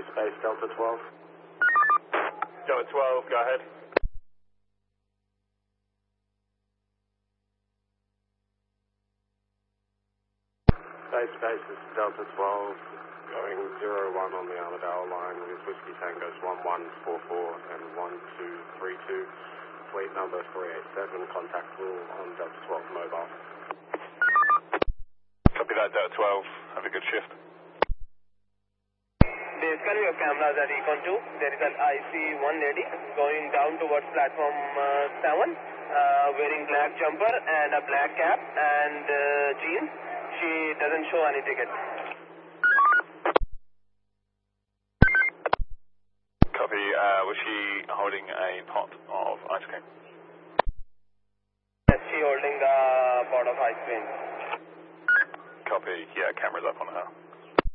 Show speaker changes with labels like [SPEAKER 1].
[SPEAKER 1] space, Delta 12.
[SPEAKER 2] Delta 12, go ahead.
[SPEAKER 1] Space, this is Delta 12, going 01 on the Armadale line with Whiskey Tangos 1144 and 1232, fleet number 387, contact rule on Delta 12 mobile.
[SPEAKER 2] Copy that, Delta 12, have a good shift.
[SPEAKER 3] Basically, your cameras at Econ 2. There is an IC one lady going down towards platform 7, wearing black jumper and a black cap and jeans. She doesn't show any ticket.
[SPEAKER 2] Copy, was she holding a pot of ice cream?
[SPEAKER 3] Yes, she holding a pot of ice cream.
[SPEAKER 2] Copy, yeah, camera's up on her.